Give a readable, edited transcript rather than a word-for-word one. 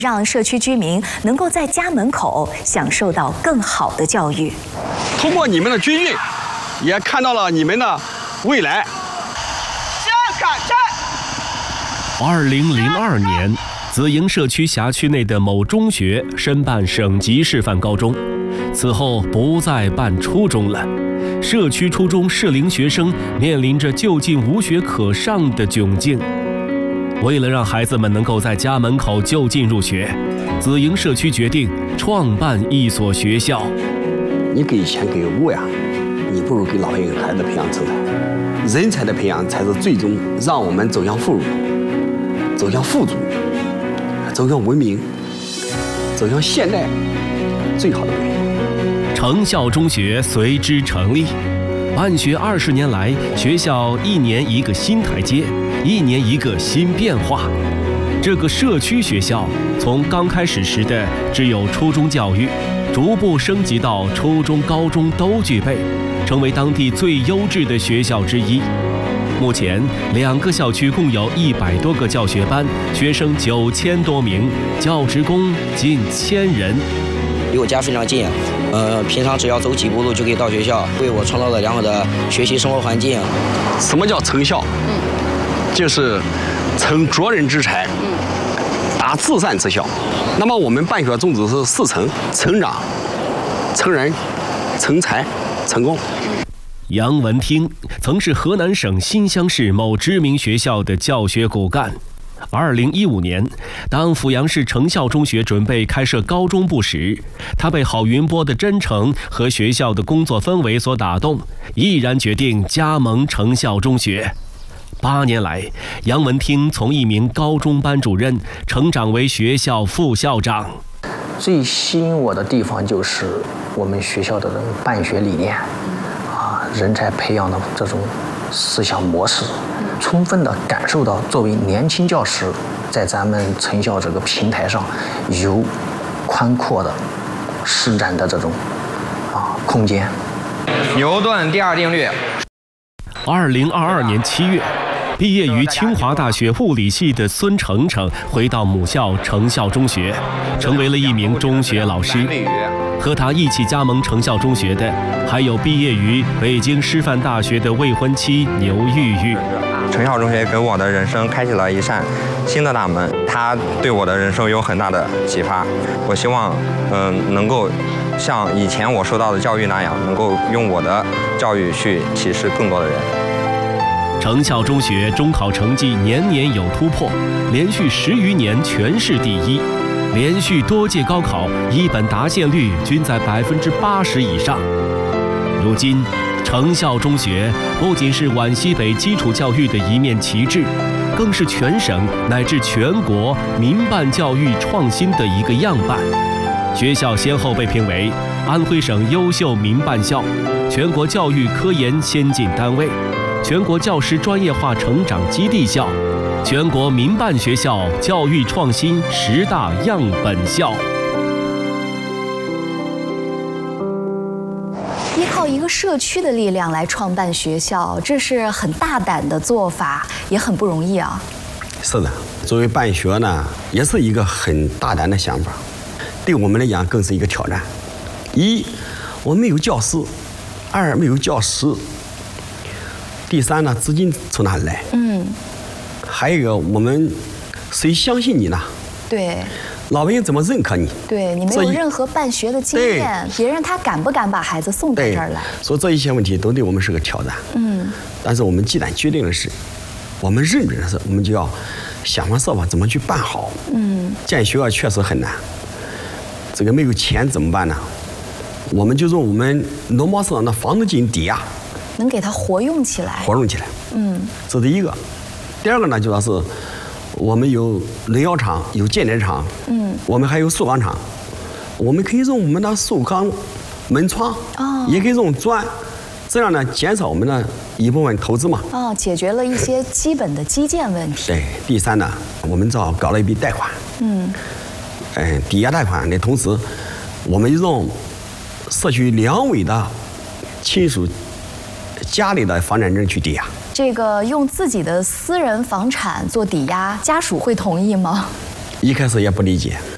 让社区居民能够在家门口享受到更好的教育。 通过你们的军训，也看到了你们的未来。 2002年，紫营社区辖区内的某中学申办省级示范高中，此后不再办初中了。社区初中适龄学生面临着就近无学可上的窘境。为了让孩子们能够在家门口就近入学，紫营社区决定创办一所学校。 你给钱给物呀，你不如给老百姓孩子培养成才。人才的培养才是最终让我们走向富裕、走向富足、走向文明、走向现代最好的规律。 成效中学随之成立。办学20年来，学校一年一个新台阶，一年一个新变化。这个社区学校从刚开始时的只有初中教育，逐步升级到初中、高中都具备，成为当地最优质的学校之一。目前2个校区共有100多个教学班，学生9000多名，教职工近1000人。 离我家非常近，平常只要走几步路就可以到学校，为我创造了良好的学习生活环境。 什么叫成效？就是成卓人之才，达至善之效。那么我们办学宗旨是4成：成长、成人、成才、成功。 杨文听曾是河南省新乡市某知名学校的教学骨干。2015年，当阜阳市成效中学准备开设高中部时，他被郝云波的真诚和学校的工作氛围所打动，毅然决定加盟成效中学。8年来，杨文听从一名高中班主任成长为学校副校长。 最吸引我的地方就是我们学校的办学理念，人才培养的这种思想模式，充分地感受到作为年轻教师在咱们成效这个平台上有宽阔的施展的这种空间。 牛顿第2定律。 2022年7月，毕业于清华大学物理系的孙程程回到母校成效中学，成为了一名中学老师。和他一起加盟成效中学的，还有毕业于北京师范大学的未婚妻牛玉玉。 成效中学给我的人生开启了一扇新的大门，它对我的人生有很大的启发。我希望，能够像以前我受到的教育那样，能够用我的教育去启示更多的人。 成效中学中考成绩年年有突破，连续10余年全市第一。连续多届高考一本答现率均在80%以上。如今，成效中学不仅是皖西北基础教育的一面旗帜，更是全省乃至全国民办教育创新的一个样板。学校先后被评为安徽省优秀民办校、全国教育科研先进单位、全国教师专业化成长基地校、全国民办学校教育创新10大样本校。 依靠一个社区的力量来创办学校，这是很大胆的做法，也很不容易啊。 是的，作为办学呢，也是一个很大胆的想法，对我们来讲更是一个挑战。1，我们没有教师；2，没有教师；第3呢，资金从哪里来？还有一个，我们谁相信你呢？ 对， 老百姓怎么认可你？ 对，你没有任何办学的经验，别人他敢不敢把孩子送到这儿来？ 所以这一些问题都对我们是个挑战。但是我们既然决定的是，我们认准的是，我们就要想方设法怎么去办好。建学校确实很难，这个没有钱怎么办呢？我们就用我们农贸市场的房子进行抵押， 能给它活用起来。 活用起来。这是第一个。第2个呢，就说是我们有农药厂，有建材厂，我们还有塑钢厂，我们可以用我们的塑钢门窗，也可以用砖，这样呢减少我们的一部分投资嘛。 解决了一些基本的基建问题。 对，第3呢，我们搞了一笔贷款，抵押贷款的同时，我们用社区2委的亲属家里的房产证去抵押。 这个用自己的私人房产做抵押，家属会同意吗？ 一开始也不理解，